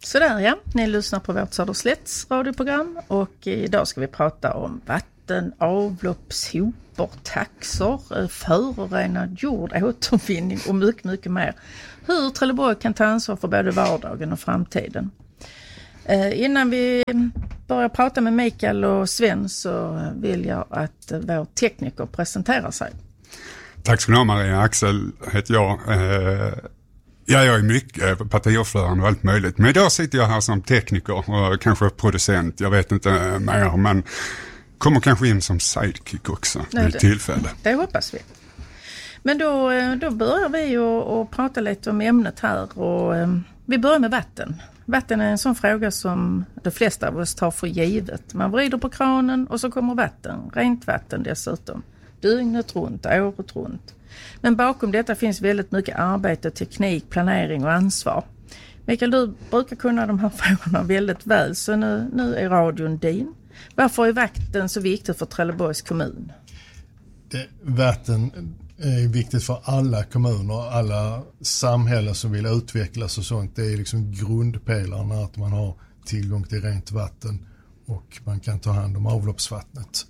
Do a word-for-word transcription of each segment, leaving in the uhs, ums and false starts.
Sådär ja, ni lyssnar på vårt Söderslätts radioprogram och idag ska vi prata om vatten, avlopp, sopor, taxor, förorenad jord, återvinning och mycket, mycket mer. Hur Trelleborg kan ta ansvar för både vardagen och framtiden. Eh, innan vi börjar prata med Mikael och Sven så vill jag att vår tekniker presenterar sig. Tack ska du ha Maria. Axel heter jag. Eh, ja, jag är mycket partiordförande och allt möjligt. Men idag sitter jag här som tekniker och kanske producent. Jag vet inte mer, men kommer kanske in som sidekick också vid ett tillfälle. Det hoppas vi. Men då, då börjar vi att prata lite om ämnet här och eh, vi börjar med vatten. Vatten är en sån fråga som de flesta av oss tar för givet. Man vrider på kranen och så kommer vatten, rent vatten dessutom. Dygnet runt, året runt. Men bakom detta finns väldigt mycket arbete, teknik, planering och ansvar. Mikael, du brukar kunna de här frågorna väldigt väl, så nu, nu är radion din. Varför är vatten så viktigt för Trelleborgs kommun? Det, vatten är viktigt för alla kommuner, alla samhällen som vill utvecklas och sånt. Det är liksom grundpelarna att man har tillgång till rent vatten och man kan ta hand om avloppsvattnet.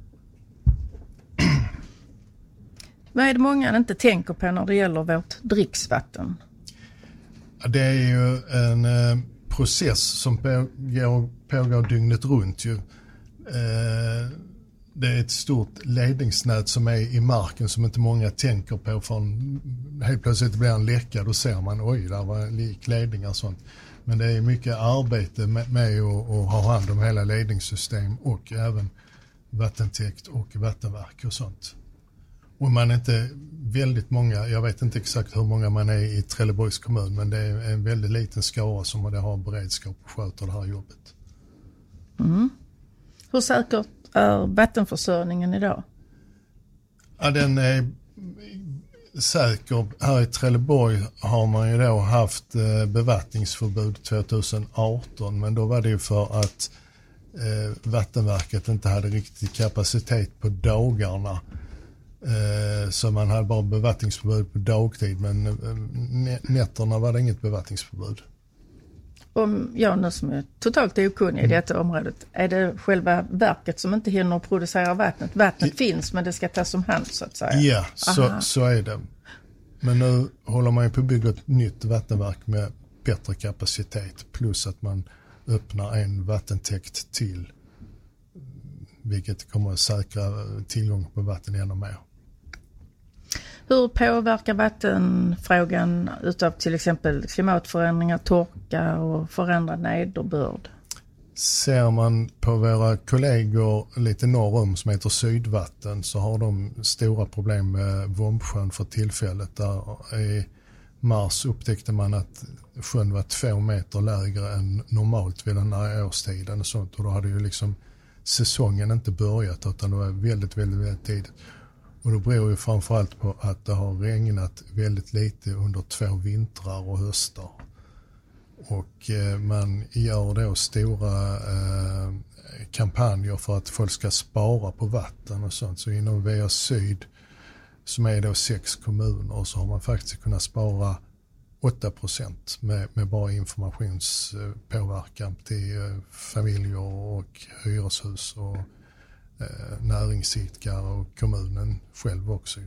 Vad är det många inte tänker på när det gäller vårt dricksvatten? Det är ju en eh, process som pågår, pågår dygnet runt. Ju. Eh, det är ett stort ledningsnät som är i marken som inte många tänker på. Från, helt plötsligt blir en läcka, då ser man oj, där var lik ledningar och sånt. Men det är mycket arbete med, med att, att ha hand om hela ledningssystem och även vattentäkt och vattenverk och sånt. Och man är inte väldigt många, jag vet inte exakt hur många man är i Trelleborgs kommun, men det är en väldigt liten skara som har beredskap och sköter det här jobbet. Mm. Hur säkert är vattenförsörjningen idag? Ja, den är säker. Här i Trelleborg har man ju då haft bevattningsförbud tjugoarton, men då var det ju för att eh, Vattenverket inte hade riktigt kapacitet på dagarna. Så man hade bara bevattningsförbud på dagtid, men nätterna var det inget bevattningsförbud. Om jag nu som är totalt okunnig i detta området, är det själva verket som inte hinner producera vattnet? Vattnet I, finns, men det ska tas om hand så att säga. Ja, så, så är det. Men nu håller man ju på att bygga ett nytt vattenverk med bättre kapacitet, plus att man öppnar en vattentäkt till, vilket kommer att säkra tillgång på vatten ännu mer. Hur påverkar vattenfrågan utav till exempel klimatförändringar, torka och förändrad nederbörd? Ser man på våra kollegor lite norr om som heter Sydvatten, så har de stora problem med Vombsjön för tillfället. Där i mars upptäckte man att sjön var två meter lägre än normalt vid den här årstiden och sånt. Och då hade ju liksom säsongen inte börjat, utan det var väldigt, väldigt, väldigt tidigt. Och det beror ju framförallt på att det har regnat väldigt lite under två vintrar och höstar. Och eh, man gör då stora eh, kampanjer för att folk ska spara på vatten och sånt. Så inom V A Syd, som är då sex kommuner, så har man faktiskt kunnat spara åtta procent med, med bara informationspåverkan till eh, familjer och hyreshus och eh, näringsidkare och kommunen själv också.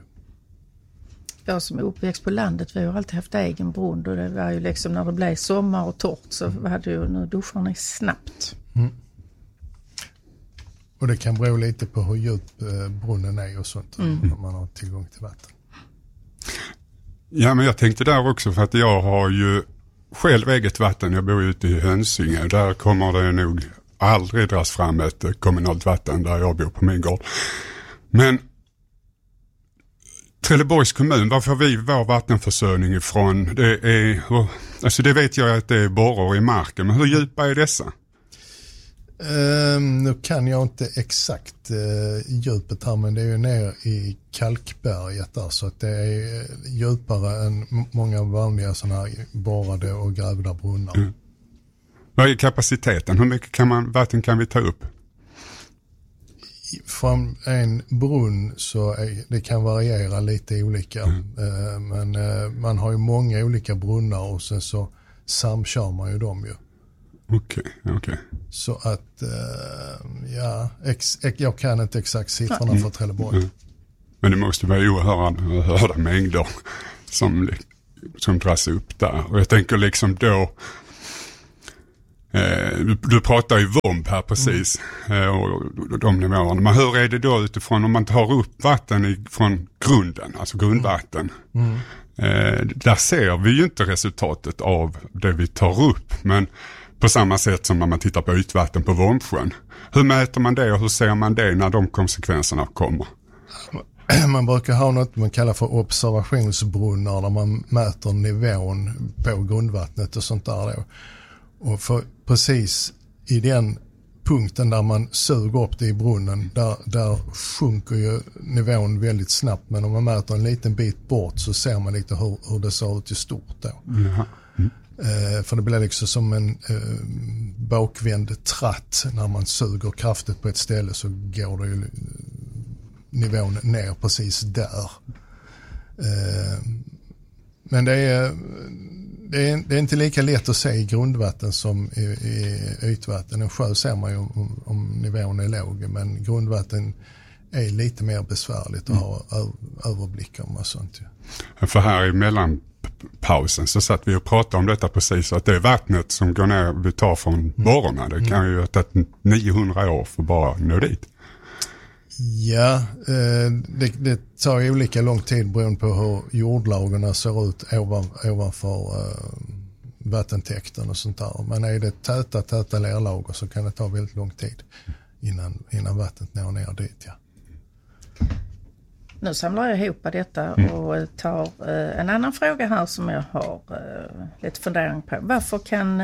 Jag som är uppväxt på landet, vi har alltid haft egen brunn, och det var ju liksom när det blev sommar och torrt så mm. hade ju nu duscharna snabbt. Mm. Och det kan bero lite på hur djup eh, brunnen är och sånt, mm. när man har tillgång till vatten. Ja, men jag tänkte där också, för att jag har ju själv eget vatten. Jag bor ute i Hönsinge. Där kommer det nog aldrig dras fram ett kommunalt vatten där jag bor på min gård. Men Trelleborgs kommun, var får vi vår vattenförsörjning ifrån? Det är, alltså det vet jag att det är borrar i marken, men hur djupa är dessa? Um, nu kan jag inte exakt uh, djupet här, men det är ju ner i kalkberget där, så att det är djupare än m- många vanliga sådana här borrade och grävda brunnar. Mm. Vad är kapaciteten? Hur mycket kan man, vatten kan vi ta upp? Från en brunn så är, det kan variera lite olika, mm. uh, men uh, man har ju många olika brunnar och sen så samkör man ju dem ju. Okej, okay, okej. Okay. Så att, uh, ja, ex, jag kan inte exakt siffrorna mm. för Trelleborg. Mm. Men det måste vara oerhörda mängder som, som dras upp där. Och jag tänker liksom då, eh, du, du pratar ju vomb här precis, mm. eh, och, och de nivåerna. Men hur är det då utifrån om man tar upp vatten i, från grunden, alltså grundvatten? Mm. Eh, där ser vi ju inte resultatet av det vi tar upp, men på samma sätt som när man tittar på ytvatten på Vombsjön. Hur mäter man det och hur ser man det när de konsekvenserna kommer? Man brukar ha något man kallar för observationsbrunnar där man mäter nivån på grundvattnet och sånt där då. Och för precis i den punkten där man suger upp det i brunnen, där, där sjunker ju nivån väldigt snabbt, men om man mäter en liten bit bort så ser man lite hur, hur det ser ut i stort då. Mm. Mm. Eh, för det blir liksom som en eh, bakvänd tratt när man suger kraftigt på ett ställe, så går det ju nivån ner precis där. Eh, men det är, det, är, det är inte lika lätt att se i grundvatten som i, i ytvatten. En sjö ser man ju om, om nivån är låg, men grundvatten är lite mer besvärligt att mm. ha ö, överblick om och sånt. Ja. För här i mellanpausen så satt vi och pratade om detta precis, att det är vattnet som går ner, vi tar från borrarna. Det kan ju ha tagit niohundra år för bara nå dit. Ja, det, det tar ju olika lång tid beroende på hur jordlagerna ser ut ovan, ovanför vattentäkten och sånt där. Men är det täta, täta lerlager så kan det ta väldigt lång tid innan, innan vattnet når ner dit. Ja. Nu samlar jag ihop detta och tar en annan fråga här som jag har lite fundering på. Varför kan...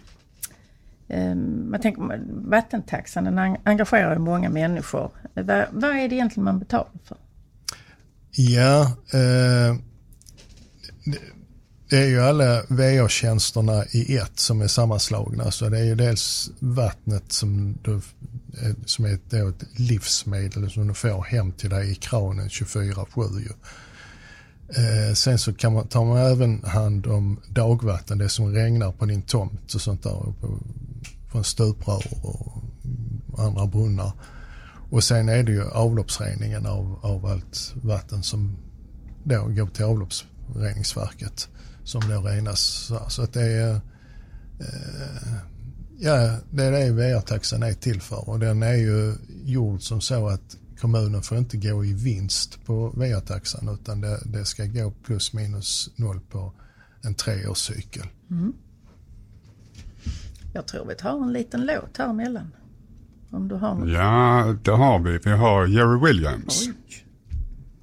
Man tänker, vattentaxan, den engagerar ju många människor. Vad, vad är det egentligen man betalar för? Ja, eh, det, det är ju alla V A-tjänsterna i ett som är sammanslagna. Så det är ju dels vattnet som, du, som är ett, ett livsmedel som du får hem till dig i kranen tjugofyra sju. Eh, sen så kan man, tar man även hand om dagvatten, det som regnar på din tomt och sånt där, på, från stuprör och andra brunnar. Och sen är det ju avloppsreningen av, av allt vatten som då går till avloppsreningsverket som då renas. Så att det är eh, ja, det är det V A-taxan är till för, och den är ju gjord som så att kommunen får inte gå i vinst på V A-taxan, utan det, det ska gå plus minus noll på en treårscykel. Mm. Jag tror vi tar en liten låt här emellan. Om du har något. Ja, det har vi. Vi har Jerry Williams. Oj.